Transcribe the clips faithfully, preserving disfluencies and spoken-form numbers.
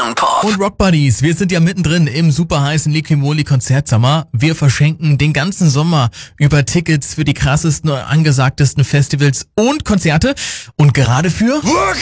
Sternpop. Und Rock Buddies, wir sind ja mittendrin im super heißen Liquimoli Konzertsommer. Wir verschenken den ganzen Sommer über Tickets für die krassesten und angesagtesten Festivals und Konzerte. Und gerade für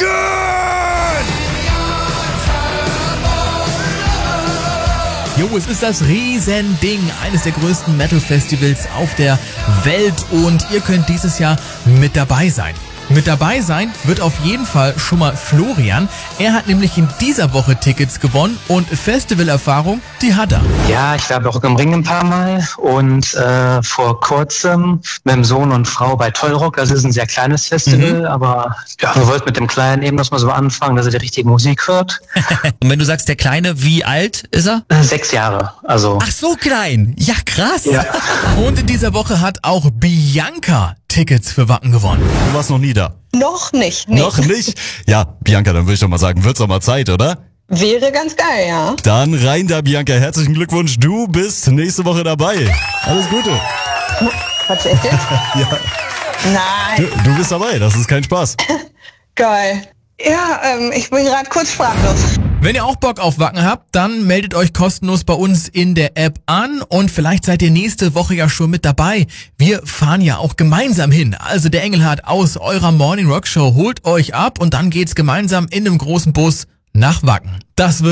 Jo, es ist das Riesending, eines der größten Metal-Festivals auf der Welt und ihr könnt dieses Jahr mit dabei sein. Mit dabei sein wird auf jeden Fall schon mal Florian. Er hat nämlich in dieser Woche Tickets gewonnen und Festivalerfahrung, die hat er. Ja, ich war bei Rock am Ring ein paar Mal und äh, vor kurzem mit dem Sohn und Frau bei Tollrock. Das ist ein sehr kleines Festival, mhm. aber ja, wir wollten mit dem Kleinen eben noch mal so anfangen, dass er die richtige Musik hört. Und wenn du sagst, der Kleine, wie alt ist er? Äh, sechs Jahre, also. Ach, so klein. Ja, krass. Ja. Und in dieser Woche hat auch Bianca Tickets für Wacken gewonnen. Du warst noch nie da. Noch nicht. nicht. Noch nicht? Ja, Bianca, dann würde ich doch mal sagen, wird's doch mal Zeit, oder? Wäre ganz geil, ja. Dann rein da, Bianca. Herzlichen Glückwunsch. Du bist nächste Woche dabei. Alles Gute. Tatsächlich? Ja. Nein. Du, du bist dabei. Das ist kein Spaß. Geil. Ja, ähm, ich bin gerade kurz sprachlos. Wenn ihr auch Bock auf Wacken habt, dann meldet euch kostenlos bei uns in der App an und vielleicht seid ihr nächste Woche ja schon mit dabei. Wir fahren ja auch gemeinsam hin. Also der Engelhardt aus eurer Morning Rock Show holt euch ab und dann geht's gemeinsam in einem großen Bus nach Wacken. Das wird